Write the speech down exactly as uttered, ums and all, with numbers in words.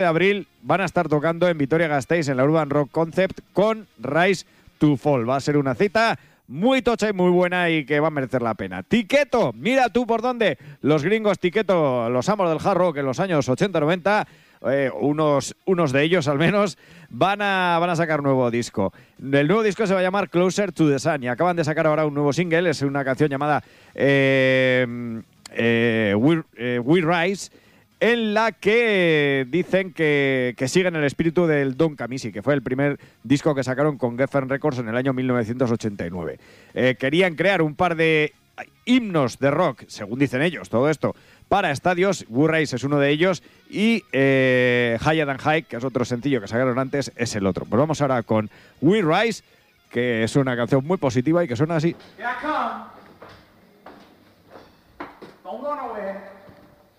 de abril van a estar tocando en Vitoria-Gasteiz en la Urban Rock Concept con Rise to Fall. Va a ser una cita muy tocha y muy buena y que va a merecer la pena. Tiqueto, mira tú por dónde. Los gringos Tiqueto, los amos del hard rock en los años ochenta noventa, eh, unos, unos de ellos al menos, van a, van a sacar un nuevo disco. El nuevo disco se va a llamar Closer to the Sun y acaban de sacar ahora un nuevo single. Es una canción llamada eh, eh, We, eh, We Rise, en la que dicen que, que siguen el espíritu del Don Camisi, que fue el primer disco que sacaron con Geffen Records en el año mil novecientos ochenta y nueve. Eh, querían crear un par de himnos de rock, según dicen ellos, todo esto, para estadios. We Rise es uno de ellos y eh, Higher Than High, que es otro sencillo que sacaron antes, es el otro. Pues vamos ahora con We Rise, que es una canción muy positiva y que suena así. Here I come. Don't go nowhere.